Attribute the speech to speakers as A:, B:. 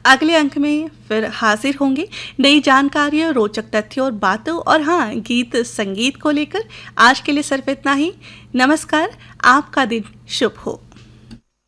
A: अगले अंक में फिर हाजिर होंगे नई जानकारियों, रोचक तथ्यों और बातों और हाँ, गीत संगीत को लेकर। आज के लिए सिर्फ इतना ही। नमस्कार, आपका दिन शुभ हो।